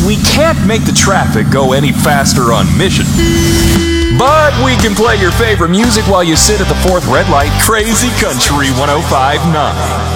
we can't make the traffic go any faster on mission. But we can play your favorite music while you sit at the fourth red light. Crazy Country 105.9.